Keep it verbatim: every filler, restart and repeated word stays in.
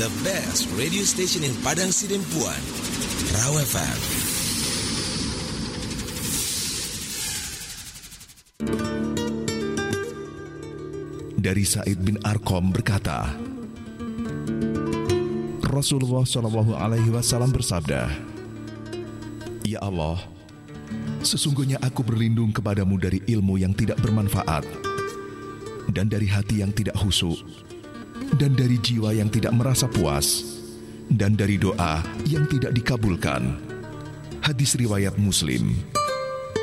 the best radio station in Padang Sidempuan, Raw F M. Dari Sa'id bin Arqam berkata, Rasulullah shallallahu alaihi wasallam bersabda, "Ya Allah, sesungguhnya aku berlindung kepadamu dari ilmu yang tidak bermanfaat, dan dari hati yang tidak khusyuk, dan dari jiwa yang tidak merasa puas, dan dari doa yang tidak dikabulkan." Hadis riwayat Muslim.